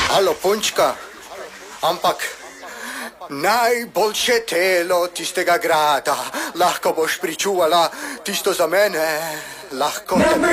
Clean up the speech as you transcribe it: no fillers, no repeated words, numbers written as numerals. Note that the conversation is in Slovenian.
Halo, punčka, ampak najboljše telo tistega grada, lahko boš pričuvala tisto za mene, lahko.